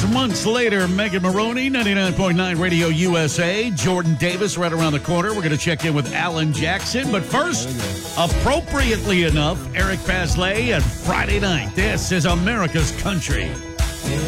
Months later, Megan Maroney, 99.9 Radio USA. Jordan Davis right around the corner. We're going to check in with Alan Jackson. But first, appropriately enough, Eric Basley and Friday Night. This is America's Country.